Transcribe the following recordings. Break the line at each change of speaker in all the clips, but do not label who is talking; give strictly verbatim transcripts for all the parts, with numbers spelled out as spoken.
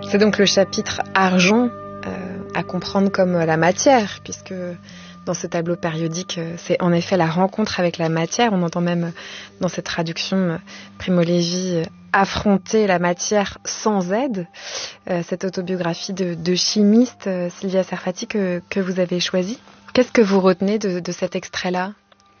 C'est donc le chapitre argent euh, à comprendre comme la matière, puisque dans ce tableau périodique, c'est en effet la rencontre avec la matière. On entend même dans cette traduction Primo Levi affronter la matière sans aide. Euh, cette autobiographie de, de chimiste, euh, Sylvia Serfati, que, que vous avez choisie. Qu'est-ce que vous retenez de, de cet extrait-là ?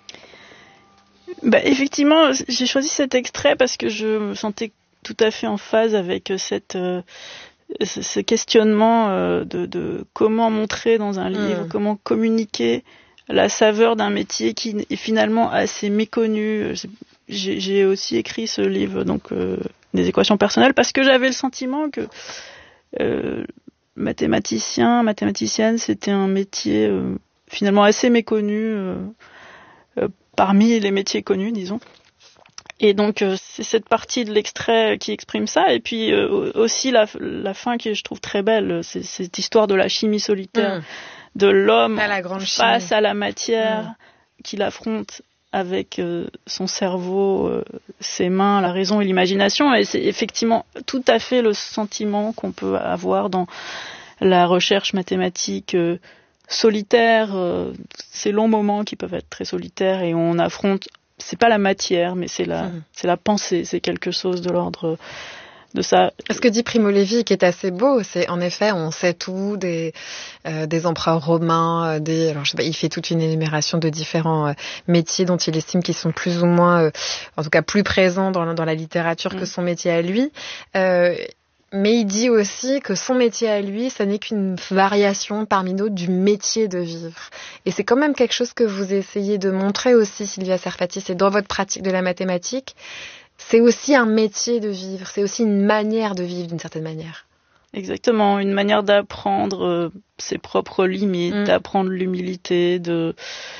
Bah, effectivement, j'ai choisi cet extrait parce que je me sentais tout à fait en phase avec cette, euh, ce questionnement euh, de, de comment montrer dans un livre, mmh. comment communiquer la saveur d'un métier qui est finalement assez méconnu. J'ai, j'ai aussi écrit ce livre, donc euh, des équations personnelles, parce que j'avais le sentiment que euh, mathématicien, mathématicienne, c'était un métier euh, finalement assez méconnu euh, euh, parmi les métiers connus, disons. Et donc euh, c'est cette partie de l'extrait qui exprime ça, et puis euh, aussi la, la fin qui je trouve très belle, c'est, c'est cette histoire de la chimie solitaire, mmh. de l'homme face chimie. à la matière mmh. qu'il affronte avec euh, son cerveau, euh, ses mains, la raison et l'imagination, et c'est effectivement tout à fait le sentiment qu'on peut avoir dans la recherche mathématique euh, solitaire, euh, ces longs moments qui peuvent être très solitaires, et on affronte. C'est pas la matière, mais c'est la, mmh. c'est la pensée, c'est quelque chose de l'ordre de ça.
Ce que dit Primo Levi, qui est assez beau, c'est en effet, on sait tout des, euh, des empereurs romains, des, alors je sais pas, il fait toute une énumération de différents euh, métiers dont il estime qu'ils sont plus ou moins, euh, en tout cas plus présents dans, dans la littérature mmh. que son métier à lui. Euh, Mais il dit aussi que son métier à lui, ça n'est qu'une variation parmi d'autres du métier de vivre. Et c'est quand même quelque chose que vous essayez de montrer aussi, Sylvia Serfati, c'est dans votre pratique de la mathématique. C'est aussi un métier de vivre, c'est aussi une manière de vivre d'une certaine manière.
Exactement, une manière d'apprendre euh, ses propres limites, mmh. d'apprendre l'humilité, de...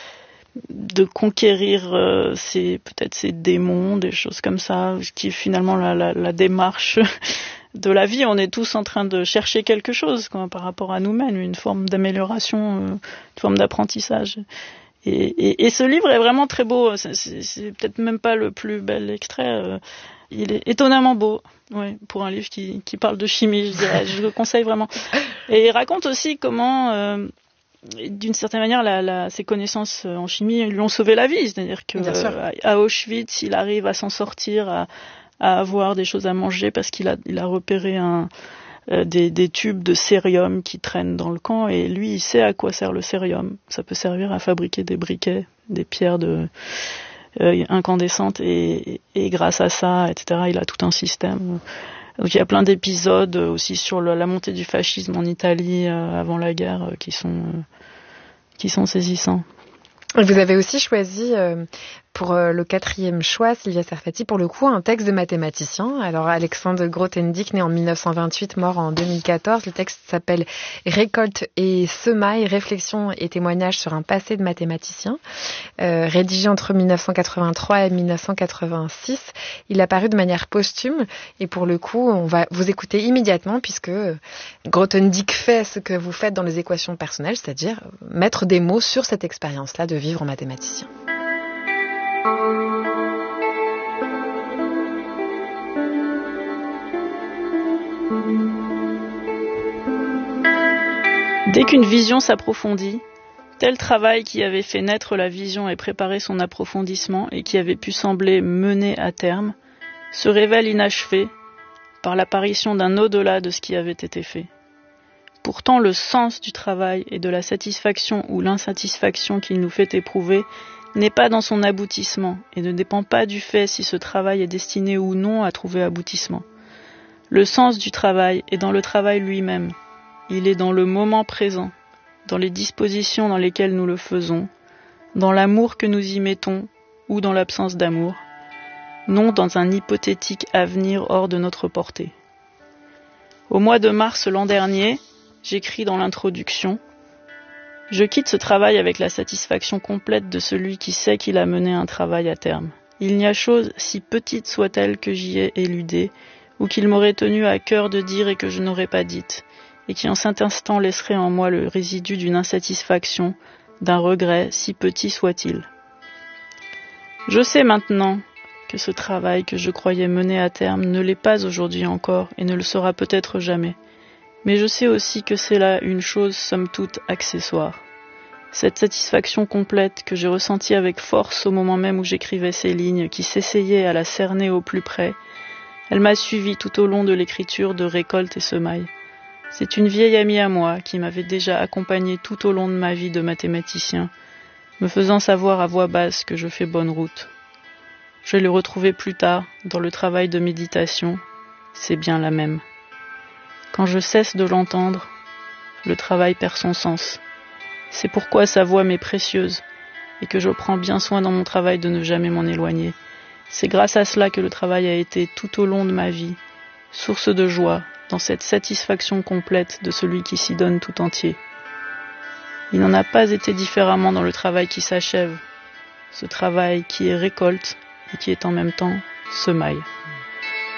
de conquérir euh, ses, peut-être ses démons, des choses comme ça, ce qui est finalement la, la, la démarche de la vie. On est tous en train de chercher quelque chose quoi, par rapport à nous-mêmes, une forme d'amélioration, euh, une forme d'apprentissage. Et, et, et ce livre est vraiment très beau, c'est, c'est, c'est peut-être même pas le plus bel extrait, euh, il est étonnamment beau, ouais, pour un livre qui, qui parle de chimie, je dirais, je le conseille vraiment. Et il raconte aussi comment... Euh, d'une certaine manière, la, la, ses connaissances en chimie lui ont sauvé la vie. C'est-à-dire que euh, à Auschwitz, il arrive à s'en sortir, à, à avoir des choses à manger parce qu'il a, il a repéré un, euh, des, des tubes de cérium qui traînent dans le camp. Et lui, il sait à quoi sert le cérium. Ça peut servir à fabriquer des briquets, des pierres de, euh, incandescentes. Et, et grâce à ça, et cetera, il a tout un système. Donc il y a plein d'épisodes aussi sur le, la montée du fascisme en Italie euh, avant la guerre euh, qui sont euh, qui sont saisissants.
Vous avez aussi choisi euh, pour euh, le quatrième choix, Sylvia Serfati, pour le coup, un texte de mathématicien. Alors Alexandre Grothendieck, né en dix-neuf cent vingt-huit, mort en deux mille quatorze. Le texte s'appelle « Récolte et semailles, réflexions et témoignages sur un passé de mathématicien ». Euh, rédigé entre dix-neuf cent quatre-vingt-trois et dix-neuf cent quatre-vingt-six, il a paru de manière posthume. Et pour le coup, on va vous écouter immédiatement puisque Grothendieck fait ce que vous faites dans les équations personnelles, c'est-à-dire mettre des mots sur cette expérience-là de vivre en mathématicien.
Dès qu'une vision s'approfondit, tel travail qui avait fait naître la vision et préparé son approfondissement et qui avait pu sembler mener à terme, se révèle inachevé par l'apparition d'un au-delà de ce qui avait été fait. Pourtant, le sens du travail et de la satisfaction ou l'insatisfaction qu'il nous fait éprouver n'est pas dans son aboutissement et ne dépend pas du fait si ce travail est destiné ou non à trouver aboutissement. Le sens du travail est dans le travail lui-même. Il est dans le moment présent, dans les dispositions dans lesquelles nous le faisons, dans l'amour que nous y mettons ou dans l'absence d'amour, non dans un hypothétique avenir hors de notre portée. Au mois de mars l'an dernier, j'écris dans l'introduction « Je quitte ce travail avec la satisfaction complète de celui qui sait qu'il a mené un travail à terme. Il n'y a chose, si petite soit-elle, que j'y ai éludée, ou qu'il m'aurait tenu à cœur de dire et que je n'aurais pas dite, et qui en cet instant laisserait en moi le résidu d'une insatisfaction, d'un regret, si petit soit-il. Je sais maintenant que ce travail que je croyais mener à terme ne l'est pas aujourd'hui encore et ne le sera peut-être jamais. Mais je sais aussi que c'est là une chose somme toute accessoire. Cette satisfaction complète que j'ai ressentie avec force au moment même où j'écrivais ces lignes, qui s'essayaient à la cerner au plus près, elle m'a suivi tout au long de l'écriture de Récolte et Semailles. C'est une vieille amie à moi qui m'avait déjà accompagnée tout au long de ma vie de mathématicien, me faisant savoir à voix basse que je fais bonne route. Je l'ai retrouvée plus tard, dans le travail de méditation, c'est bien la même. Quand je cesse de l'entendre, le travail perd son sens. C'est pourquoi sa voix m'est précieuse et que je prends bien soin dans mon travail de ne jamais m'en éloigner. C'est grâce à cela que le travail a été tout au long de ma vie source de joie dans cette satisfaction complète de celui qui s'y donne tout entier. Il n'en a pas été différemment dans le travail qui s'achève, ce travail qui est récolte et qui est en même temps semaille.